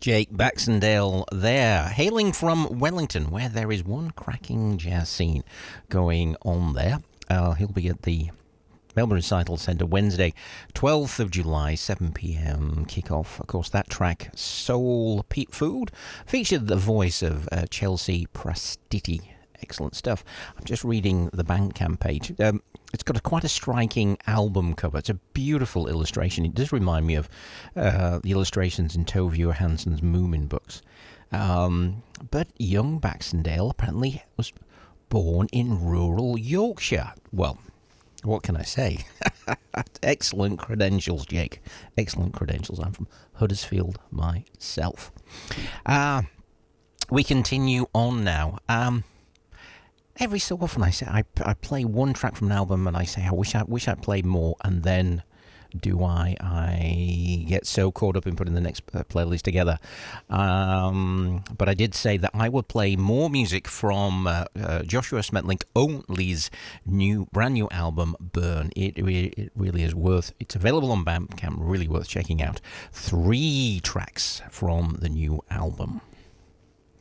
Jake Baxendale there, hailing from Wellington, where there is one cracking jazz scene going on there. He'll be at the Melbourne Recital Centre Wednesday, 12th of July, 7 p.m. kickoff. Of course, that track, Soul Food, featured the voice of Chelsea Prastiti. Excellent stuff. I'm just reading the Bandcamp page. It's got quite a striking album cover. It's a beautiful illustration. It does remind me of the illustrations in Tovia Hansen's Moomin books. But young Baxendale apparently was born in rural Yorkshire. Well, what can I say? Excellent credentials, Jake. Excellent credentials. I'm from Huddersfield myself. We continue on now. Every so often I say I play one track from an album and I say I wish I played more, and then I get so caught up in putting the next playlist together. But I did say that I would play more music from Joshua Smetlink Only's brand new album Burn. It really is it's available on Bandcamp, really worth checking out. 3 tracks from the new album.